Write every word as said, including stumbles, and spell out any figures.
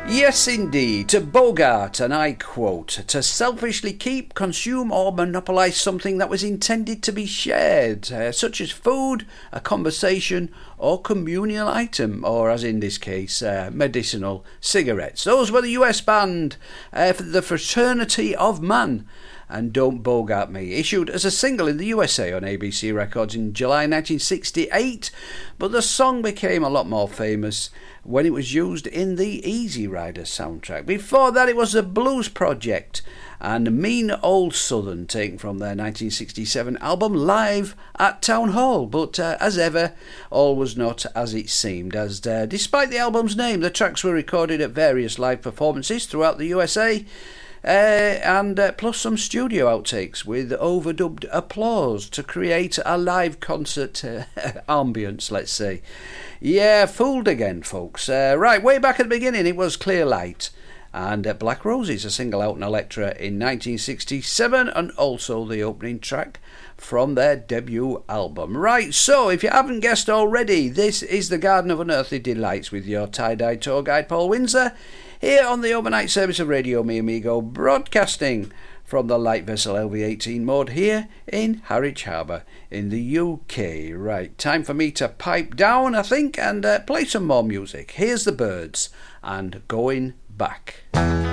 Yes, indeed, to Bogart, and I quote, to selfishly keep, consume or monopolise something that was intended to be shared, uh, such as food, a conversation or communal item, or as in this case, uh, medicinal cigarettes. Those were the U S band uh, for the Fraternity of Man, and Don't Bogart Me, issued as a single in the U S A on A B C Records in July nineteen sixty-eight, but the song became a lot more famous when it was used in the Easy Rider soundtrack. Before that, it was the Blues Project and Mean Old Southern, taken from their nineteen sixty-seven album Live at Town Hall. But uh, as ever, all was not as it seemed, as uh, despite the album's name, the tracks were recorded at various live performances throughout the U S A, Uh, and uh, plus some studio outtakes with overdubbed applause to create a live concert uh, ambience, let's say. Yeah, fooled again, folks. Uh, right, way back at the beginning, it was Clear Light and uh, Black Roses, a single out on Elektra in nineteen sixty-seven, and also the opening track from their debut album. Right, so if you haven't guessed already, this is the Garden of Unearthly Delights with your tie-dye tour guide Paul Windsor, here on the overnight service of Radio Mi Amigo, broadcasting from the light vessel L V eighteen mode here in Harwich Harbour in the U K. Right, time for me to pipe down, I think, and uh, play some more music. Here's the Byrds and Going Back.